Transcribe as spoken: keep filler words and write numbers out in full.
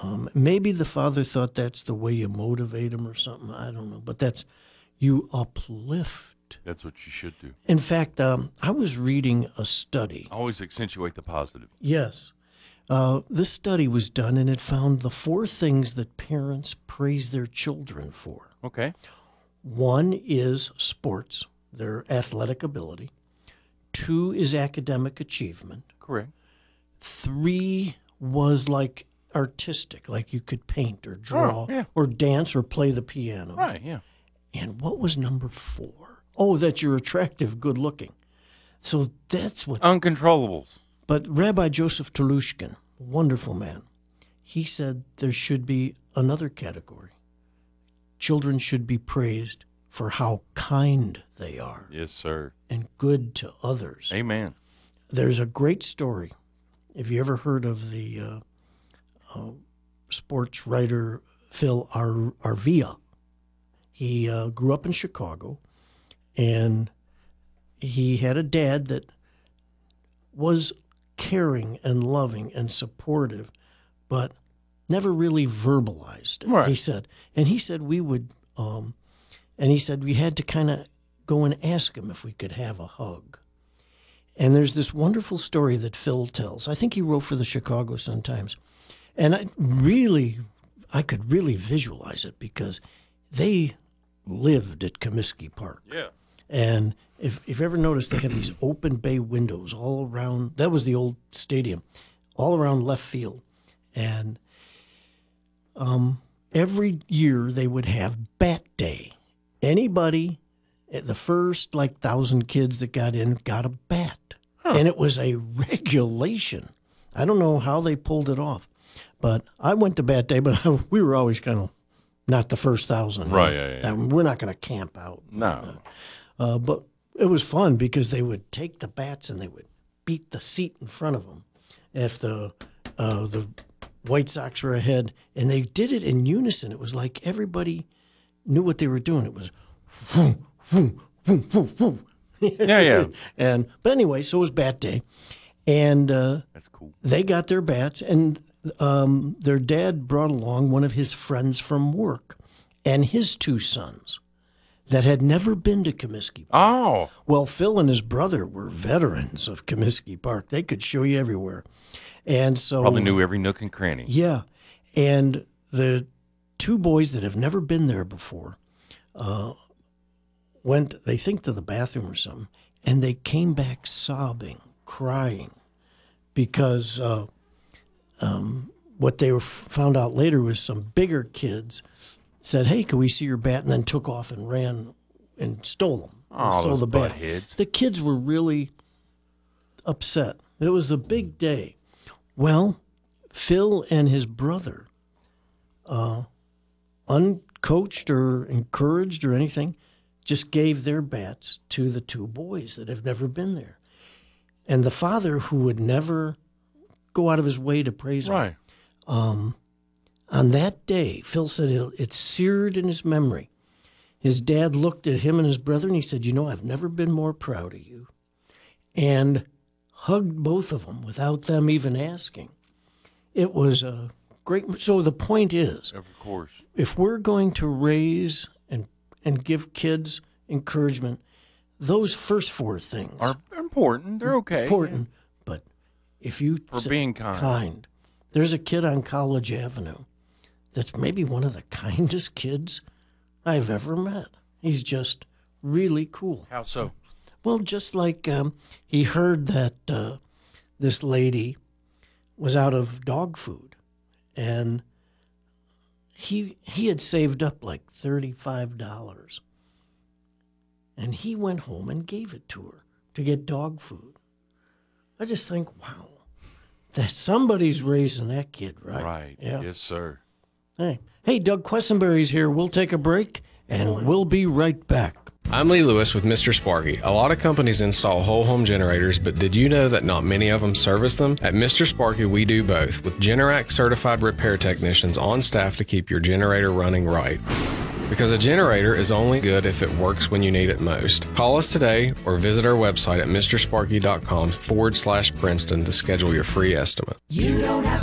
Um, maybe the father thought that's the way you motivate him or something. I don't know. But that's, you uplift. That's what you should do. In fact, um, I was reading a study. Always accentuate the positive. Yes. Uh, this study was done, and it found the four things that parents praise their children for. Okay. One is sports, their athletic ability. Two is academic achievement. Correct. Three was like artistic, like you could paint or draw Oh, yeah. or dance or play the piano. Right, yeah. And what was number four? Oh, that you're attractive, good looking. So that's what. Uncontrollables. But Rabbi Joseph Telushkin, wonderful man, he said there should be another category. Children should be praised for how kind they are. Yes, sir. And good to others. Amen. There's a great story. Have you ever heard of the uh, uh, sports writer Phil Ar- Arvia? He uh, grew up in Chicago, and he had a dad that was caring and loving and supportive, but never really verbalized it. Right. He said, and he said we would, um, and he said we had to kind of go and ask him if we could have a hug. And there's this wonderful story that Phil tells. I think he wrote for the Chicago Sun-Times. And I really, I could really visualize it because they lived at Comiskey Park. Yeah. And if, if you ever noticed, they have these open bay windows all around. That was the old stadium, all around left field. And um, every year they would have Bat Day. Anybody, the first like thousand kids that got in got a bat. Huh. And it was a regulation. I don't know how they pulled it off. But I went to Bat Day, but I, we were always kind of not the first thousand. Right, yeah, yeah. And we're not going to camp out. No. Uh, but it was fun because they would take the bats and they would beat the seat in front of them if the uh, the White Sox were ahead. And they did it in unison. It was like everybody knew what they were doing. It was whoom, whoom, whoom, whoom, whoom. Yeah, yeah. And but anyway, so it was Bat Day, and uh, that's cool. They got their bats, and um, their dad brought along one of his friends from work, and his two sons that had never been to Comiskey Park. Oh, well, Phil and his brother were veterans of Comiskey Park. They could show you everywhere, and so probably knew every nook and cranny. Yeah, and the two boys that have never been there before. Uh, went, they think, to the bathroom or something, and they came back sobbing, crying, because uh, um, what they were, found out later was some bigger kids said, "Hey, can we see your bat?" and then took off and ran and stole them. And oh, stole those the bat. buttheads. The kids were really upset. It was a big day. Well, Phil and his brother, uh, uncoached or encouraged or anything, just gave their bats to the two boys that have never been there. And the father, who would never go out of his way to praise right. him, um, on that day, Phil said it, it seared in his memory. His dad looked at him and his brother, and he said, "You know, I've never been more proud of you," and hugged both of them without them even asking. It was a great. So the point is, of course, if we're going to raise and and give kids encouragement, those first four things are important. They're okay. Important, but if you for say being kind. kind, there's a kid on College Avenue that's maybe one of the kindest kids I've ever met. He's just really cool. How so? Well, just like um, he heard that uh, this lady was out of dog food, and he he had saved up like thirty-five dollars, and he went home and gave it to her to get dog food. I just think, wow, that somebody's raising that kid, right? Right. Yeah. Yes, sir. Hey, hey, Doug Quessenberry's here. We'll take a break, and we'll be right back. I'm Lee Lewis with Mister Sparky. A lot of companies install whole home generators, but did you know that not many of them service them? At Mister Sparky, we do both, with Generac certified repair technicians on staff to keep your generator running right. Because a generator is only good if it works when you need it most. Call us today or visit our website at mrsparky.com forward slash Princeton to schedule your free estimate. You don't have